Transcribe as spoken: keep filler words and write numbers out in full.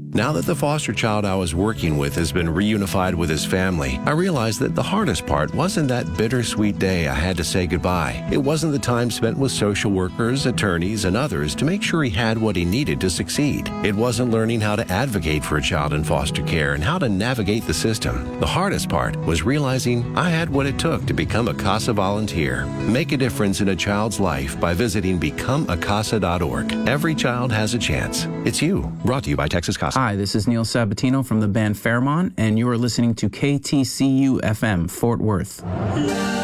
Now that the foster child I was working with has been reunified with his family, I realized that the hardest part wasn't that bittersweet day I had to say goodbye. It wasn't the time spent with social workers, attorneys, and others to make sure he had what he needed to succeed. It wasn't learning how to advocate for a child in foster care and how to navigate the system. The hardest part was realizing I had what it took to become a CASA volunteer. Make a difference in a child's life by visiting become a casa dot org. Every child has a chance. It's you. Brought to you by Texas CASA. Hi, this is Neil Sabatino from the band Fairmont, and you are listening to K T C U F M, Fort Worth.